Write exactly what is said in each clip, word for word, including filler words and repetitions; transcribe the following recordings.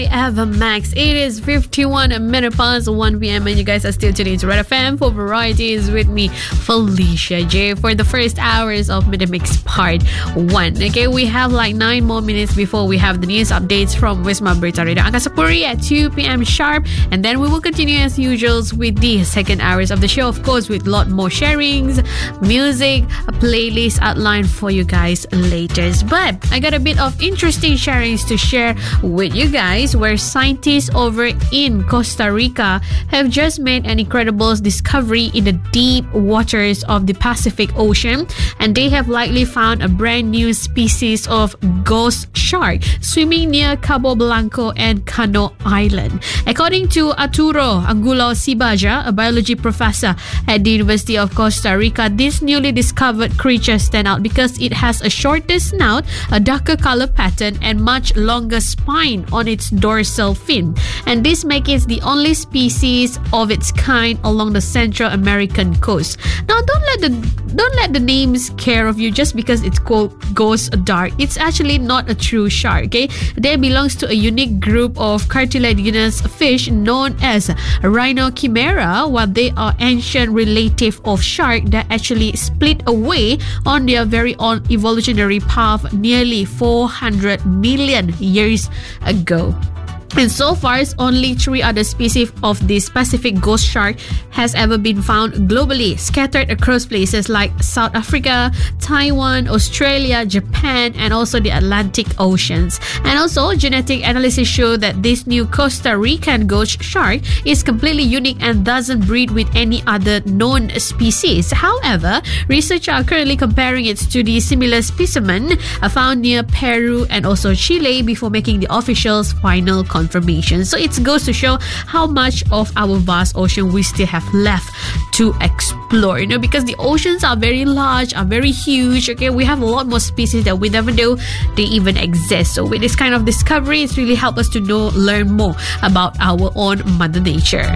Ava Max. It is fifty-one minutes past one p.m. and you guys are still tuning to Red F M for Varieties with me, Felicia J, for the first hours of Midday Mix Part one. Okay, we have like nine more minutes before we have the news updates from Wisma Berita Radio Angkasa Puri at two p.m. sharp, and then we will continue as usual with the second hours of the show, of course, with a lot more sharings, music, a playlist outlined for you guys later. But I got a bit of interesting sharings to share with you guys, where scientists over in Costa Rica have just made an incredible discovery in the deep waters of the Pacific Ocean, and they have likely found a brand new species of ghost shark swimming near Cabo Blanco and Cano Island. According to Arturo Angulo Sibaja, a biology professor at the University of Costa Rica, this newly discovered creature stands out because it has a shorter snout, a darker color pattern, and much longer spine on its dorsal fin, and this makes it the only species of its kind along the Central American coast. Now, don't let the don't let the names scare of you just because it's called ghost shark. It's actually not a true shark. Okay, they belongs to a unique group of cartilaginous fish known as Rhinochimera, while they are ancient relative of shark that actually split away on their very own evolutionary path nearly four hundred million years ago. And so far, only three other species of this Pacific ghost shark has ever been found globally, scattered across places like South Africa, Taiwan, Australia, Japan, and also the Atlantic Oceans. And also, genetic analysis show that this new Costa Rican ghost shark is completely unique and doesn't breed with any other known species. However, researchers are currently comparing it to the similar specimen found near Peru and also Chile before making the official's final confirmation. Confirmation. So it goes to show how much of our vast ocean we still have left to explore, you know, because the oceans are very large, are very huge. Okay, we have a lot more species that we never know they even exist. So with this kind of discovery, it's really helped us to know, learn more about our own Mother Nature.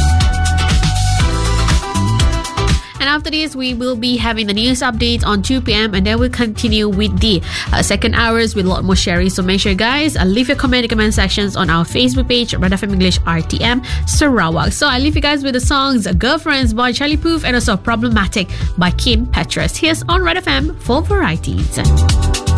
And after this, we will be having the news updates on two p.m. and then we'll continue with the uh, second hours with a lot more sharing. So make sure, guys, uh, leave your comment in the comment sections on our Facebook page, Red F M English R T M Sarawak. So I leave you guys with the songs Girlfriends by Charlie Puth and also Problematic by Kim Petras. Here's on Red F M for Varieties.